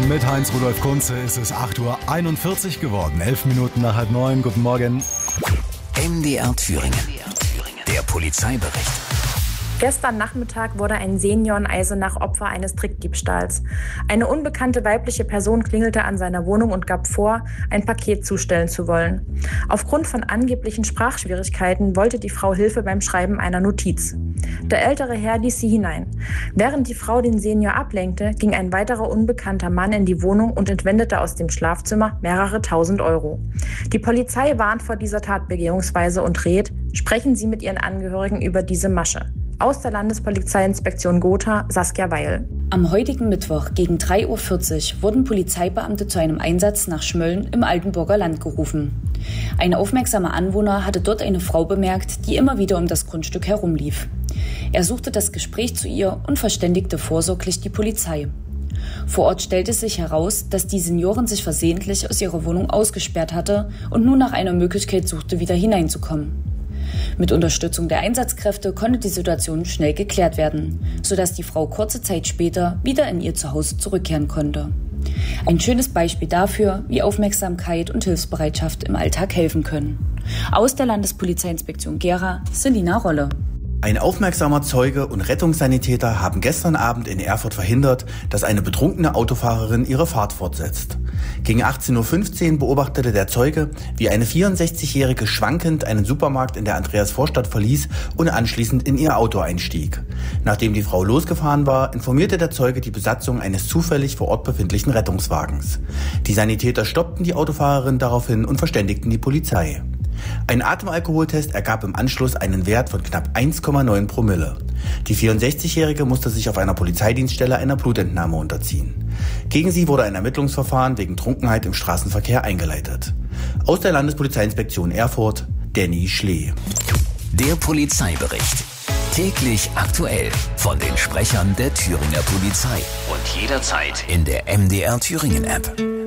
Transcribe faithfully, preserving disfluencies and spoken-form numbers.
Mit Heinz-Rudolf Kunze ist es acht Uhr einundvierzig geworden. Elf Minuten nach halb neun. Guten Morgen. M D R Thüringen. Der Polizeibericht. Gestern Nachmittag wurde ein Senior in Eisenach Opfer eines Trickdiebstahls. Eine unbekannte weibliche Person klingelte an seiner Wohnung und gab vor, ein Paket zustellen zu wollen. Aufgrund von angeblichen Sprachschwierigkeiten wollte die Frau Hilfe beim Schreiben einer Notiz. Der ältere Herr ließ sie hinein. Während die Frau den Senior ablenkte, ging ein weiterer unbekannter Mann in die Wohnung und entwendete aus dem Schlafzimmer mehrere tausend Euro. Die Polizei warnt vor dieser Tatbegehungsweise und rät, sprechen Sie mit Ihren Angehörigen über diese Masche. Aus der Landespolizeiinspektion Gotha, Saskia Weil. Am heutigen Mittwoch gegen drei Uhr vierzig wurden Polizeibeamte zu einem Einsatz nach Schmölln im Altenburger Land gerufen. Ein aufmerksamer Anwohner hatte dort eine Frau bemerkt, die immer wieder um das Grundstück herumlief. Er suchte das Gespräch zu ihr und verständigte vorsorglich die Polizei. Vor Ort stellte sich heraus, dass die Seniorin sich versehentlich aus ihrer Wohnung ausgesperrt hatte und nun nach einer Möglichkeit suchte, wieder hineinzukommen. Mit Unterstützung der Einsatzkräfte konnte die Situation schnell geklärt werden, sodass die Frau kurze Zeit später wieder in ihr Zuhause zurückkehren konnte. Ein schönes Beispiel dafür, wie Aufmerksamkeit und Hilfsbereitschaft im Alltag helfen können. Aus der Landespolizeiinspektion Gera, Selina Rolle. Ein aufmerksamer Zeuge und Rettungssanitäter haben gestern Abend in Erfurt verhindert, dass eine betrunkene Autofahrerin ihre Fahrt fortsetzt. Gegen achtzehn Uhr fünfzehn beobachtete der Zeuge, wie eine vierundsechzigjährige schwankend einen Supermarkt in der Andreasvorstadt verließ und anschließend in ihr Auto einstieg. Nachdem die Frau losgefahren war, informierte der Zeuge die Besatzung eines zufällig vor Ort befindlichen Rettungswagens. Die Sanitäter stoppten die Autofahrerin daraufhin und verständigten die Polizei. Ein Atemalkoholtest ergab im Anschluss einen Wert von knapp eins Komma neun Promille. Die vierundsechzigjährige musste sich auf einer Polizeidienststelle einer Blutentnahme unterziehen. Gegen sie wurde ein Ermittlungsverfahren wegen Trunkenheit im Straßenverkehr eingeleitet. Aus der Landespolizeiinspektion Erfurt, Danny Schlee. Der Polizeibericht. Täglich aktuell von den Sprechern der Thüringer Polizei. Und jederzeit in der M D R Thüringen App.